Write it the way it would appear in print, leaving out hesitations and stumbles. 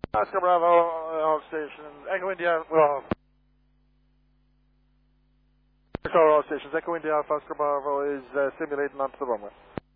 Oscar Bravo, all stations. Echo India, well, all stations. Echo India Alpha Oscar Bravo is simulating onto the runway.